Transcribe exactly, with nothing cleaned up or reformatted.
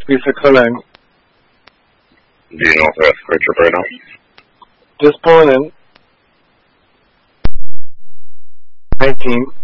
Visa Cologne. Do you know if they're at the trip right now? Just pulling in. nineteen.